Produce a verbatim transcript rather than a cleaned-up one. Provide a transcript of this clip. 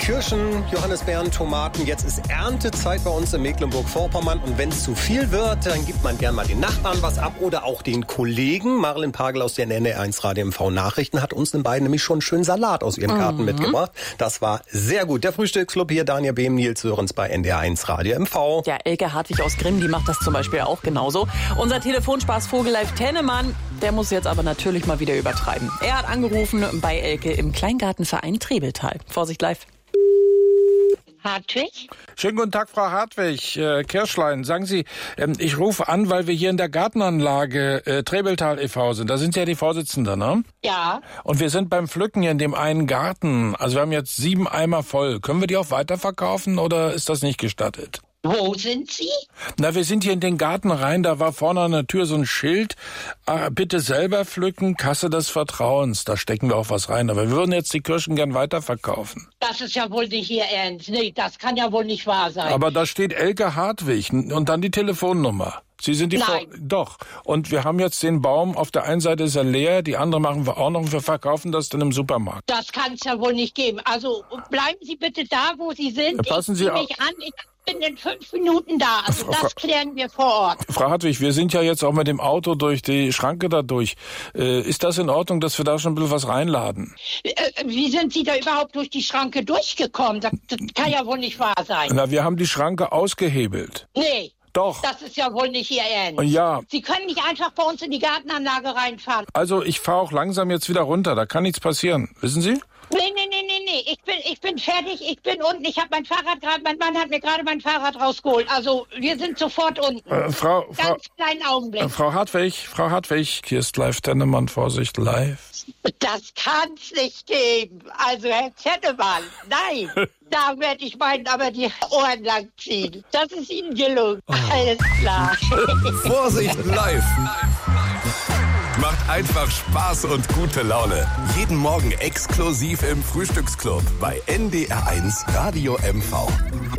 Kirschen, Johannisbeeren, Tomaten. Jetzt ist Erntezeit bei uns in Mecklenburg-Vorpommern. Und wenn es zu viel wird, dann gibt man gern mal den Nachbarn was ab oder auch den Kollegen. Marilyn Pagel aus den N D R eins Radio M V Nachrichten hat uns den beiden nämlich schon schön Salat aus ihrem Garten mhm. mitgebracht. Das war sehr gut. Der Frühstücksclub hier, Daniel Behm, Nils Sörens bei N D R eins Radio M V. Ja, Elke Hartwig aus Grimm, die macht das zum Beispiel auch genauso. Unser Telefonspaß Vogelleif Tennemann, der muss jetzt aber natürlich mal wieder übertreiben. Er hat angerufen bei Elke im Kleingartenverein Trebeltal. Vorsicht live. Hartwig? Schönen guten Tag, Frau Hartwig. Äh, Kirschlein, sagen Sie, ähm, ich rufe an, weil wir hier in der Gartenanlage äh, Trebeltal e V sind. Da sind Sie ja die Vorsitzende, ne? Ja. Und wir sind beim Pflücken hier in dem einen Garten. Also wir haben jetzt sieben Eimer voll. Können wir die auch weiterverkaufen oder ist das nicht gestattet? Wo sind Sie? Na, wir sind hier in den Garten rein, da war vorne an der Tür so ein Schild, äh, bitte selber pflücken, Kasse des Vertrauens. Da stecken wir auch was rein, aber wir würden jetzt die Kirschen gern weiterverkaufen. Das ist ja wohl nicht Ihr Ernst. Nee, das kann ja wohl nicht wahr sein. Aber da steht Elke Hartwig und dann die Telefonnummer. Sie sind die Nein. Vor- Doch. Und wir haben jetzt den Baum, auf der einen Seite ist er leer, die andere machen wir auch noch und wir verkaufen das dann im Supermarkt. Das kann es ja wohl nicht geben. Also bleiben Sie bitte da, wo Sie sind. Passen ich Sie zieh auf. mich an. Ich bin in fünf Minuten da. Also Frau- das klären wir vor Ort. Frau Hartwig, wir sind ja jetzt auch mit dem Auto durch die Schranke da durch. Äh, ist das in Ordnung, dass wir da schon ein bisschen was reinladen? Äh, wie sind Sie da überhaupt durch die Schranke durchgekommen? Das, das kann ja wohl nicht wahr sein. Na, wir haben die Schranke ausgehebelt. Nee. Doch. Das ist ja wohl nicht Ihr Ernst. Ja. Sie können nicht einfach bei uns in die Gartenanlage reinfahren. Also ich fahre auch langsam jetzt wieder runter, da kann nichts passieren. Wissen Sie? Nee, nee, nee, nee, nee. Ich bin, ich bin fertig, ich bin unten. Ich habe mein Fahrrad gerade, mein Mann hat mir gerade mein Fahrrad rausgeholt. Also wir sind sofort unten. Äh, Frau, Frau, Ganz kleinen Augenblick. äh, Frau Hartwig, Frau Hartwig, hier ist live Tennemann, Vorsicht, live. Das kann's nicht geben. Also Herr Zettemann, nein. Da werde ich meinen aber die Ohren lang ziehen. Das ist Ihnen gelungen. Oh. Alles klar. Vorsicht live. Macht einfach Spaß und gute Laune. Jeden Morgen exklusiv im Frühstücksclub bei N D R eins Radio M V.